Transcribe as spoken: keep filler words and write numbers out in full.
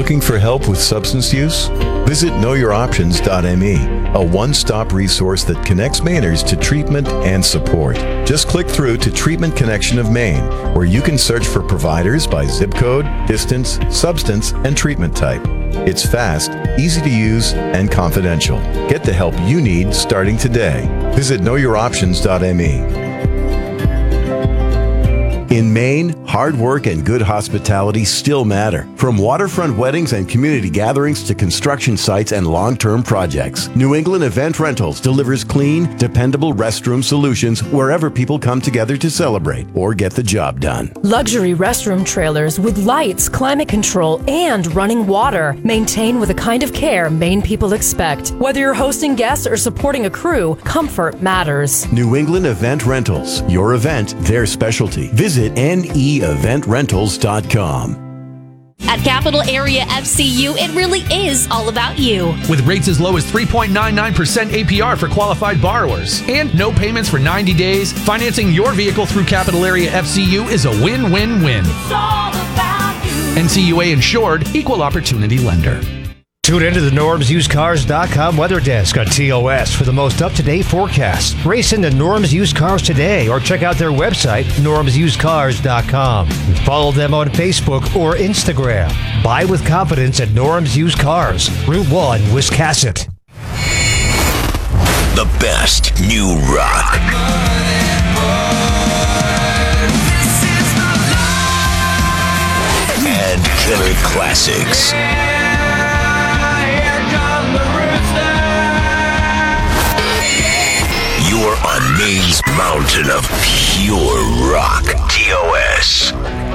Looking for help with substance use? Visit know your options dot m e, a one-stop resource that connects Mainers to treatment and support. Just click through to Treatment Connection of Maine, where you can search for providers by zip code, distance, substance, and treatment type. It's fast, easy to use, and confidential. Get the help you need starting today. Visit know your options dot m e. In Maine, hard work and good hospitality still matter. From waterfront weddings and community gatherings to construction sites and long-term projects, New England Event Rentals delivers clean, dependable restroom solutions wherever people come together to celebrate or get the job done. Luxury restroom trailers with lights, climate control, and running water. Maintain with the kind of care Maine people expect. Whether you're hosting guests or supporting a crew, comfort matters. New England Event Rentals. Your event, their specialty. Visit N E event rentals dot com. At Capital Area F C U, it really is all about you. With rates as low as three point nine nine percent A P R for qualified borrowers and no payments for ninety days, financing your vehicle through Capital Area F C U is a win-win-win. It's all about you. N C U A insured, equal opportunity lender. Tune into the Norms Used Cars dot com weather desk on T O S for the most up-to-date forecast. Race into Norms Used Cars today or check out their website, Norms Used Cars dot com. Follow them on Facebook or Instagram. Buy with confidence at Norms Used Cars, Route one, Wiscasset. The best new rock. And killer classics. You're on Maine's mountain of pure rock. T O S.